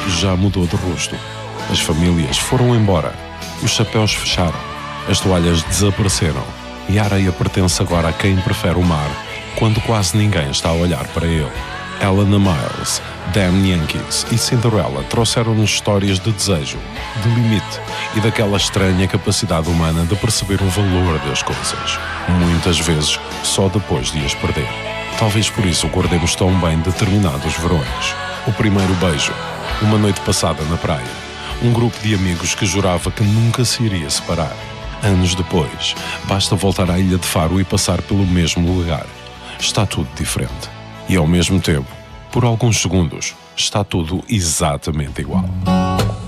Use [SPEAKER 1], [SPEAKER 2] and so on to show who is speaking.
[SPEAKER 1] já mudou de rosto. As famílias foram embora. Os chapéus fecharam. As toalhas desapareceram. E a areia pertence agora a quem prefere o mar, quando quase ninguém está a olhar para ele. Helena Miles, Damn Yankees e Cinderella trouxeram-nos histórias de desejo, de limite e daquela estranha capacidade humana de perceber o valor das coisas, muitas vezes só depois de as perder. Talvez por isso guardemos tão bem determinados verões. O primeiro beijo, uma noite passada na praia, um grupo de amigos que jurava que nunca se iria separar. Anos depois, basta voltar à Ilha de Faro e passar pelo mesmo lugar. Está tudo diferente. E ao mesmo tempo, por alguns segundos, está tudo exatamente igual.